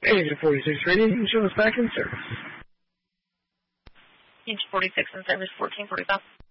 Agent 46 radio, you can show us back in service. Agent 46 in service, 1445.